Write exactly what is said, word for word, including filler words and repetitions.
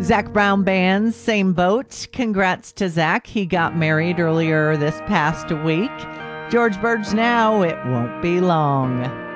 Zach Brown Band's same boat. Congrats to Zach. He got married earlier this past week. George Bird's Now, It Won't Be Long.